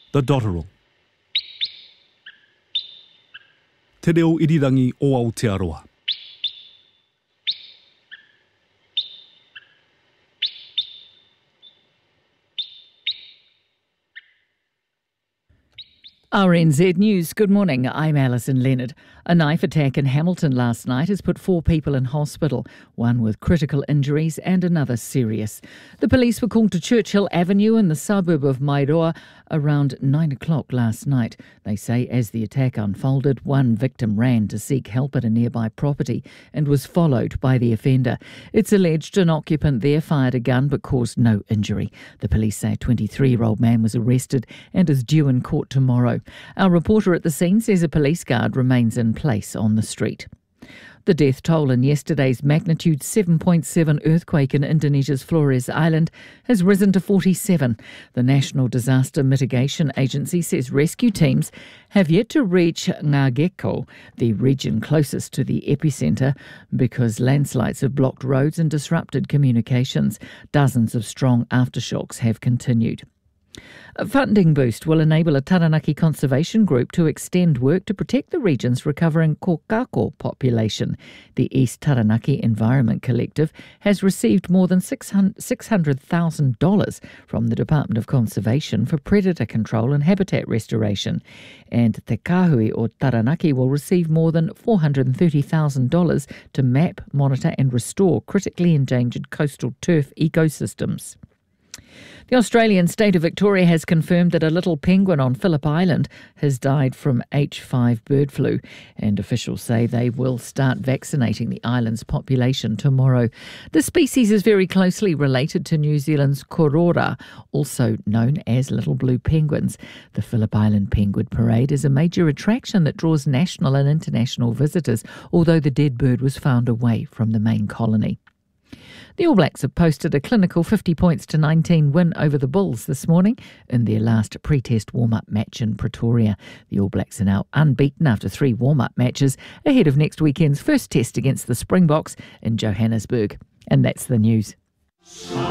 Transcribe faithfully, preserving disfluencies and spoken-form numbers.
The Dotterel. Te reo irirangi o Aotearoa. R N Z News. Good morning. I'm Alison Leonard. A knife attack in Hamilton last night has put four people in hospital, one with critical injuries and another serious. The police were called to Churchill Avenue in the suburb of Mairoa around nine o'clock last night. They say as the attack unfolded, one victim ran to seek help at a nearby property and was followed by the offender. It's alleged an occupant there fired a gun but caused no injury. The police say a twenty-three-year-old man was arrested and is due in court tomorrow. Our reporter at the scene says a police guard remains in place on the street. The death toll in yesterday's magnitude seven point seven earthquake in Indonesia's Flores Island has risen to forty-seven. The National Disaster Mitigation Agency says rescue teams have yet to reach Ngageko, the region closest to the epicentre, because landslides have blocked roads and disrupted communications. Dozens of strong aftershocks have continued. A funding boost will enable a Taranaki conservation group to extend work to protect the region's recovering kokako population. The East Taranaki Environment Collective has received more than six hundred thousand dollars from the Department of Conservation for predator control and habitat restoration. And Te Kahui o Taranaki will receive more than four hundred thirty thousand dollars to map, monitor and restore critically endangered coastal turf ecosystems. The Australian state of Victoria has confirmed that a little penguin on Phillip Island has died from H five bird flu, and officials say they will start vaccinating the island's population tomorrow. The species is very closely related to New Zealand's korora, also known as little blue penguins. The Phillip Island Penguin Parade is a major attraction that draws national and international visitors, although the dead bird was found away from the main colony. The All Blacks have posted a clinical fifty points to nineteen win over the Bulls this morning in their last pre-test warm-up match in Pretoria. The All Blacks are now unbeaten after three warm-up matches ahead of next weekend's first test against the Springboks in Johannesburg. And that's the news.